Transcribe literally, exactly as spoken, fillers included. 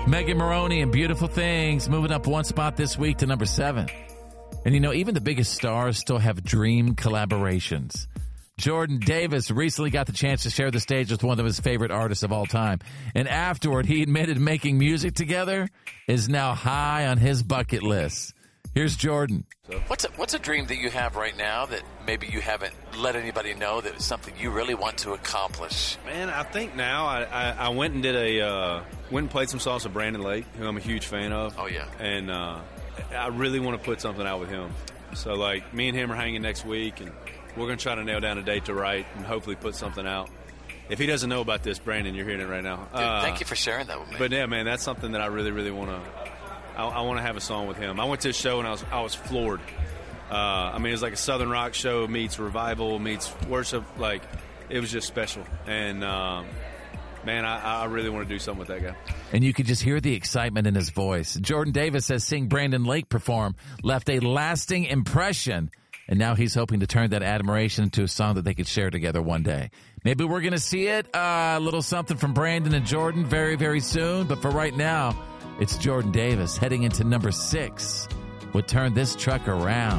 Megan Maroney and Beautiful Things moving up one spot this week to number seven. And you know, even the biggest stars still have dream collaborations. Jordan Davis recently got the chance to share the stage with one of his favorite artists of all time. And afterward, he admitted making music together is now high on his bucket list. Here's Jordan. What's a, what's a dream that you have right now that maybe you haven't let anybody know that it's something you really want to accomplish? Man, I think now I, I, I went and did a uh, went and played some songs with Brandon Lake, who I'm a huge fan of. Oh yeah, and uh, I really want to put something out with him. So like me and him are hanging next week, and we're gonna try to nail down a date to write and hopefully put something out. If he doesn't know about this, Brandon, you're hearing it right now. Dude, uh, thank you for sharing that with me. But yeah, man, that's something that I really, really want to. I, I want to have a song with him. I went to his show and I was I was floored. Uh, I mean, it was like a Southern rock show meets revival meets worship. Like, it was just special. And um, man, I, I really want to do something with that guy. And you could just hear the excitement in his voice. Jordan Davis says seeing Brandon Lake perform left a lasting impression. And now he's hoping to turn that admiration into a song that they could share together one day. Maybe we're going to see it. Uh, a little something from Brandon and Jordan very, very soon. But for right now, it's Jordan Davis heading into number six. Would turn this truck around.